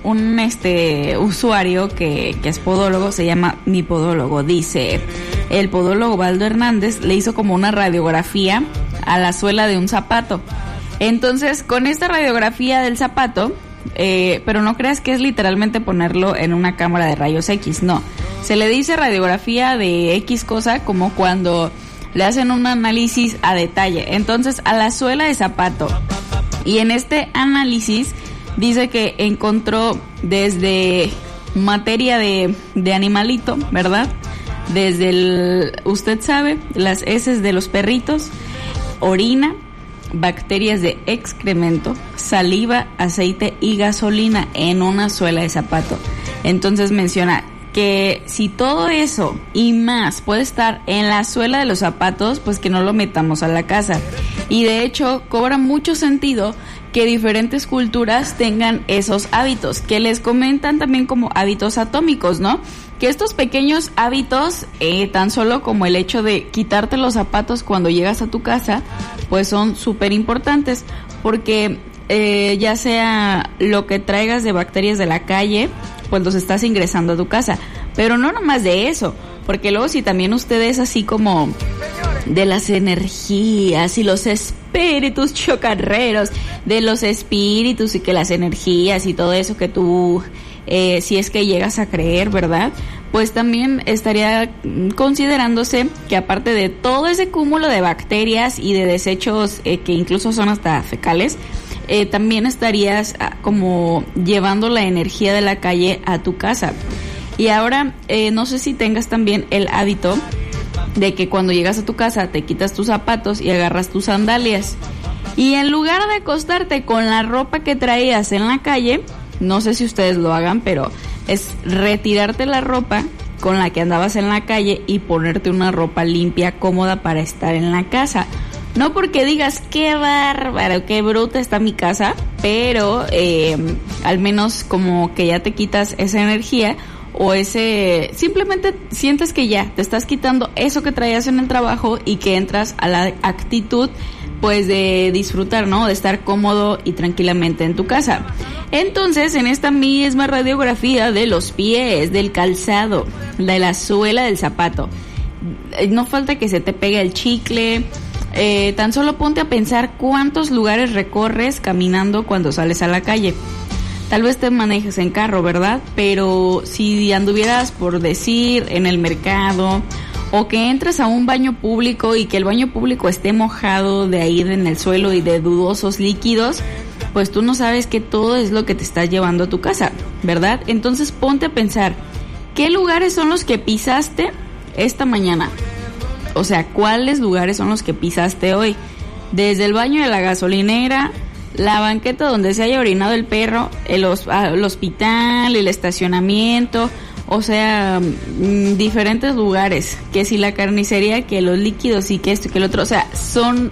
usuario que es podólogo, se llama Mi Podólogo. Dice, el podólogo Valdo Hernández le hizo como una radiografía a la suela de un zapato. Entonces, con esta radiografía del zapato, pero no creas que es literalmente ponerlo en una cámara de rayos X, no. Se le dice radiografía de X cosa como cuando le hacen un análisis a detalle. Entonces, a la suela de zapato. Y en este análisis dice que encontró desde materia de animalito, ¿verdad? Desde usted sabe, las heces de los perritos, orina, bacterias de excremento, saliva, aceite y gasolina en una suela de zapato. Entonces menciona que si todo eso y más puede estar en la suela de los zapatos, pues que no lo metamos a la casa. Y de hecho cobra mucho sentido que diferentes culturas tengan esos hábitos, que les comentan también como hábitos atómicos, ¿no? Que estos pequeños hábitos, tan solo como el hecho de quitarte los zapatos cuando llegas a tu casa, pues son súper importantes, porque ya sea lo que traigas de bacterias de la calle, pues los estás ingresando a tu casa. Pero no nomás de eso, porque luego si también ustedes así como de las energías y los espíritus chocarreros, de los espíritus y que las energías y todo eso que tú, si es que llegas a creer, ¿verdad? Pues también estaría considerándose que aparte de todo ese cúmulo de bacterias y de desechos que incluso son hasta fecales, también estarías como llevando la energía de la calle a tu casa. Y ahora, no sé si tengas también el hábito de que cuando llegas a tu casa te quitas tus zapatos y agarras tus sandalias. Y en lugar de acostarte con la ropa que traías en la calle, no sé si ustedes lo hagan, pero es retirarte la ropa con la que andabas en la calle y ponerte una ropa limpia, cómoda para estar en la casa. No porque digas, qué bárbaro, qué bruta está mi casa, pero al menos como que ya te quitas esa energía o simplemente sientes que ya te estás quitando eso que traías en el trabajo y que entras a la actitud pues de disfrutar, ¿no? De estar cómodo y tranquilamente en tu casa. Entonces, en esta misma radiografía de los pies, del calzado, de la suela del zapato, no falta que se te pegue el chicle. Tan solo ponte a pensar cuántos lugares recorres caminando cuando sales a la calle. Tal vez te manejes en carro, ¿verdad? Pero si anduvieras, por decir, en el mercado, o que entres a un baño público y que el baño público esté mojado de ahí en el suelo y de dudosos líquidos, pues tú no sabes que todo es lo que te estás llevando a tu casa, ¿verdad? Entonces ponte a pensar, ¿qué lugares son los que pisaste esta mañana? O sea, ¿cuáles lugares son los que pisaste hoy? Desde el baño de la gasolinera, la banqueta donde se haya orinado el perro, el hospital, el estacionamiento, o sea, diferentes lugares, que si la carnicería, que los líquidos y que esto y que el otro, o sea, son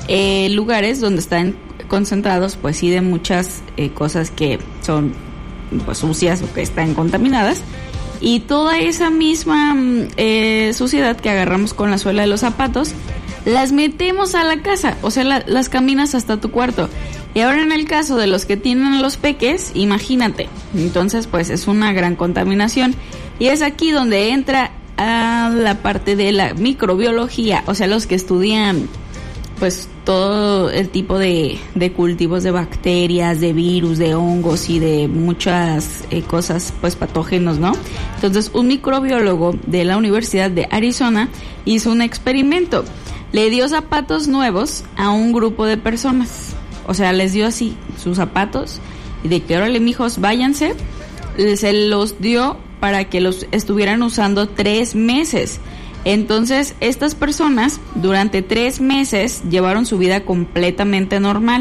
lugares donde están concentrados, pues sí, de muchas cosas que son pues sucias o que están contaminadas. Y toda esa misma suciedad que agarramos con la suela de los zapatos, las metemos a la casa, o sea, las caminas hasta tu cuarto. Y ahora en el caso de los que tienen los peques, imagínate, entonces pues es una gran contaminación. Y es aquí donde entra a la parte de la microbiología, o sea, los que estudian pues todo el tipo de cultivos de bacterias, de virus, de hongos y de muchas cosas pues patógenos, ¿no? Entonces un microbiólogo de la Universidad de Arizona hizo un experimento. Le dio zapatos nuevos a un grupo de personas. O sea, les dio así sus zapatos y de que órale, mijos, váyanse. Se los dio para que los estuvieran usando 3 meses. Entonces, estas personas durante 3 meses llevaron su vida completamente normal.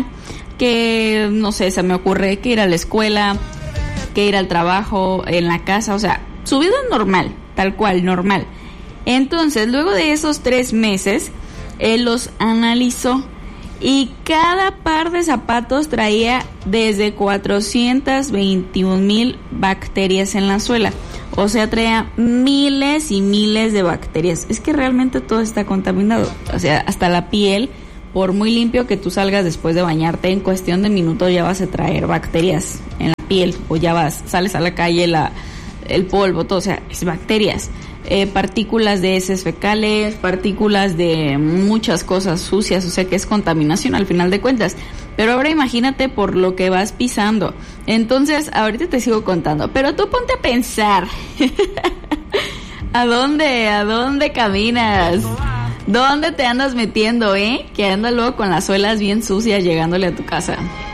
Que, no sé, se me ocurre que ir a la escuela, que ir al trabajo, en la casa, o sea, su vida normal, tal cual, normal. Entonces, luego de esos 3 meses, él los analizó y cada par de zapatos traía desde 421,000 bacterias en la suela. O sea, traía miles y miles de bacterias. Es que realmente todo está contaminado. O sea, hasta la piel por muy limpio que tú salgas después de bañarte, en cuestión de minutos ya vas a traer bacterias en la piel, o ya sales a la calle, el polvo, todo, o sea, es bacterias. Partículas de heces fecales, partículas de muchas cosas sucias, o sea que es contaminación al final de cuentas. Pero ahora imagínate por lo que vas pisando. Entonces, ahorita te sigo contando, pero tú ponte a pensar. ¿A dónde caminas? ¿Dónde te andas metiendo, Que andas luego con las suelas bien sucias llegándole a tu casa.